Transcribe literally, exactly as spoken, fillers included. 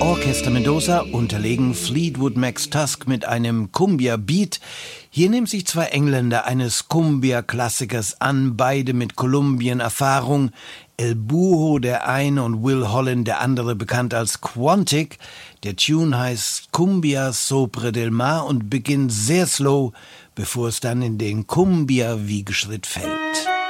Orchester Mendoza unterlegen Fleetwood Macs Tusk mit einem Cumbia-Beat. Hier nehmen sich zwei Engländer eines Cumbia-Klassikers an, beide mit Kolumbien-Erfahrung. El Buho der eine und Will Holland der andere, bekannt als Quantic. Der Tune heißt Cumbia Sobre del Mar und beginnt sehr slow, bevor es dann in den Cumbia-Wiegeschritt fällt.